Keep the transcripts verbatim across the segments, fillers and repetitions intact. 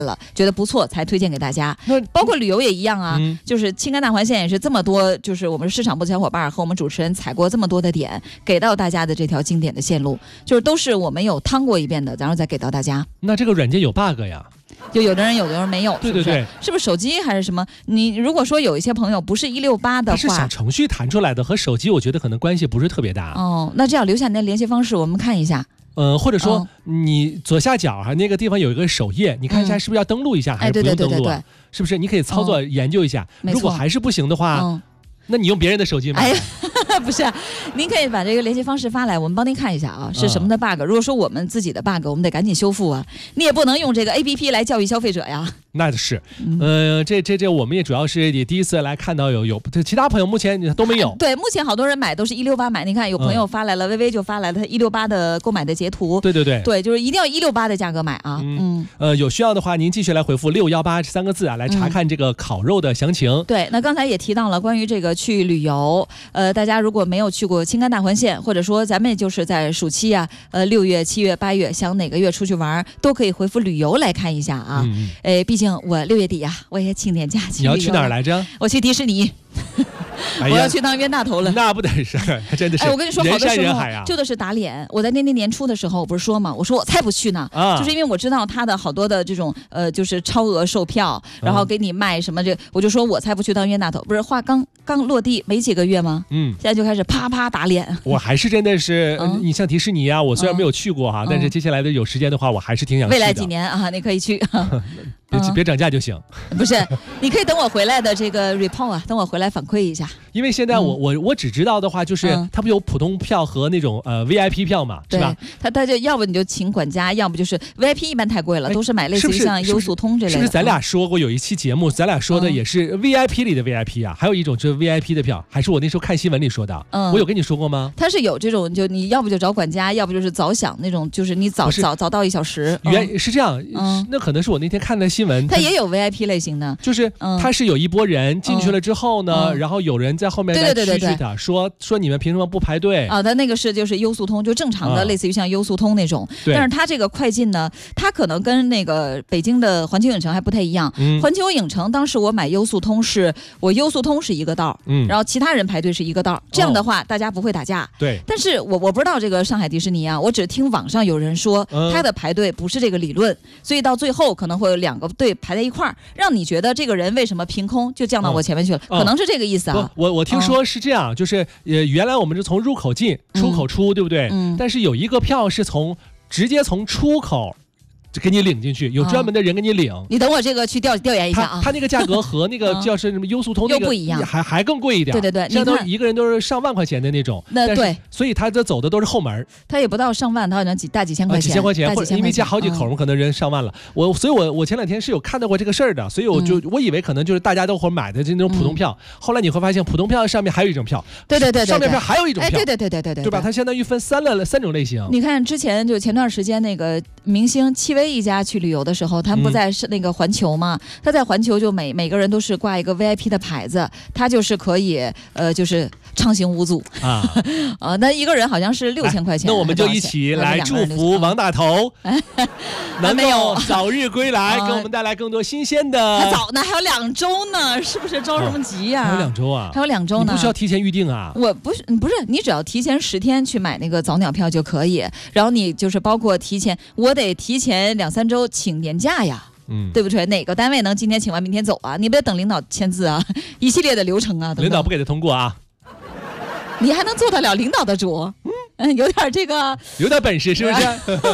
了，觉得不错才推荐给大家。包括旅游也一样啊，嗯、就是青甘大环线也是这么多，就是我们市场部的小伙伴和我们主持人踩过这么多的点，给到大家的这条经典的线路，就是都是我们有趟过一遍的，然后再给到大家。 那这个软件有 bug 呀？ 就有的人有的人没有， 对对对， 是不是手机还是什么？你如果说有一些朋友不是一六八的话， 它是小程序弹出来的，和手机我觉得可能关系不是特别大。 哦，那这样留下你的联系方式，我们看一下。 呃，或者说你左下角哈、啊、那个地方有一个首页，你看一下是不是要登录一下，嗯、还是不用登录、啊？哎、对对对对对，是不是？你可以操作研究一下。哦、如果还是不行的话。嗯，那你用别人的手机买？ 哎，不是，您可以把这个联系方式发来，我们帮您看一下啊，是什么的 bug。如果说我们自己的 bug， 我们得赶紧修复啊。你也不能用这个 A P P 来教育消费者呀。 那是，呃，这这这，我们也主要是也第一次来看到有有，其他朋友目前都没有。 对，目前好多人买都是一六八买，你看有朋友发来了，微微就发来了他一六八的购买的截图。 对对对， 对，就是一定要一六八的价格买啊。嗯， 嗯呃，有需要的话，您继续来回复六幺八这三个字啊，来查看这个烤肉的详情。 嗯、对，那刚才也提到了关于这个去旅游，呃，大家如果没有去过青甘大环线，或者说咱们就是在暑期啊，呃，六月、七月、八月，想哪个月出去玩，都可以回复旅游来看一下啊。嗯，哎，毕竟我六月底呀、啊，我也请年假去。 你要去哪儿来着？ 我去迪士尼。我要去当冤大头了， 那不得是，真的是。 哎，我跟你说，好的时候啊、 就的是打脸。我在那年年初的时候，我不是说嘛，我说我才不去呢，啊、就是因为我知道他的好多的这种呃，就是超额售票，然后给你卖什么这，嗯、我就说我才不去当冤大头。不是话刚刚落地没几个月吗？嗯，现在就开始啪啪打脸。 我还是真的是，嗯、你像迪士尼啊，我虽然没有去过哈，嗯、但是接下来的有时间的话，我还是挺想去的。 未来几年啊，你可以去。 别别涨价就行， 不是，你可以等我回来的这个 report 啊，等我回来反馈一下。 因为现在我、嗯、我我只知道的话，就是、嗯、它不有普通票和那种呃 V I P 票嘛，是吧？ 他他就要不你就请管家，要不就是 V I P 一般太贵了，都是买类似于像优速通这类的。 是不是咱俩说过有一期节目，咱俩说的也是 V I P 里的 V I P 啊？还有一种就是 V I P 的票，还是我那时候看新闻里说的？嗯，我有跟你说过吗？ 他是有这种，就你要不就找管家，要不就是早享那种，就是你早早早到一小时。 原、嗯、是这样、嗯，那可能是我那天看的新闻， 他也有 V I P 类型的， 就是他是有一波人进去了之后呢， 嗯、 然后有人在后面再嘘嘘他，说说你们凭什么不排队啊？他那个是就是优速通，就正常的，啊、类似于像优速通那种。但是他这个快进呢，他可能跟那个北京的环球影城还不太一样。嗯、环球影城当时我买优速通是，我优速通是一个道，嗯，然后其他人排队是一个道，这样的话、哦、大家不会打架。 对。 但是我我不知道这个上海迪士尼啊，我只听网上有人说，嗯、他的排队不是这个理论，所以到最后可能会有两个队排在一块儿，让你觉得这个人为什么凭空就降到我前面去了？嗯、可能是这个意思啊。 我我听说是这样，嗯、就是呃，原来我们是从入口进，出口出，嗯、对不对？嗯。但是有一个票是从直接从出口就给你领进去，有专门的人给你领。 嗯、你等我这个去调调研一下啊。 他那个价格和那个叫是什么优速通那个又不一样， 还还更贵一点。 对对对， 相当于一个人都是上万块钱的那种。 那对， 所以他这走的都是后门。 他也不到上万，他好像几大几千块钱。 几千块钱，或者因为加好几口，嗯、可能人上万了。我所以我，我我前两天是有看到过这个事儿的，所以我就、嗯、我以为可能就是大家都会买的就那种普通票。嗯、后来你会发现，普通票上面还有一种票。 对对 对, 对, 对， 上面票还有一种票。 哎，对对对对对对， 对吧？它相当于分三了三种类型。 你看之前就前段时间那个明星戚薇一家去旅游的时候，他们不在是那个环球嘛？嗯、他在环球就每每个人都是挂一个 V I P 的牌子，他就是可以呃就是畅行无阻啊啊！那一个人好像是六千块钱。 那我们就一起来祝福王大头能够早日归来，给我们带来更多新鲜的。 还早呢，还有两周呢，是不是着什么急呀、啊？ 还有两周啊， 还有两周呢， 你不需要提前预定啊？ 我不是不是，你只要提前十天去买那个早鸟票就可以，然后你就是包括提前，我得提前两三周请年假呀。嗯，对不对？哪个单位能今天请完明天走啊？你不得等领导签字啊？一系列的流程啊，等等领导不给他通过啊？ 你还能做得了领导的主？嗯，有点这个， 有点本事是不是？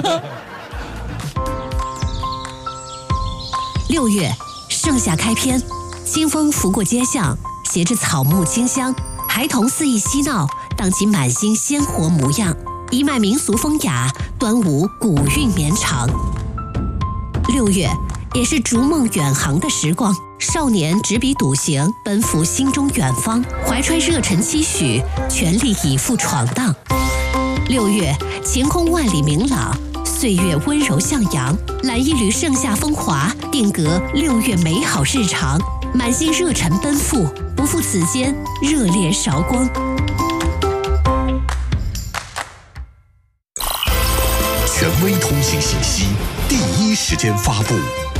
六月，盛夏开篇，清风拂过街巷，携着草木清香，孩童肆意嬉闹，荡起满心鲜活模样。一脉民俗风雅，端午古韵绵长。六月。也是逐梦远航的时光，少年执笔笃行，奔赴心中远方，怀揣热忱期许，全力以赴闯荡。六月，晴空万里明朗，岁月温柔向阳，揽一缕盛夏风华，定格六月美好日常，满心热忱奔赴，不负此间热烈韶光。 权威通信信息，第一时间发布。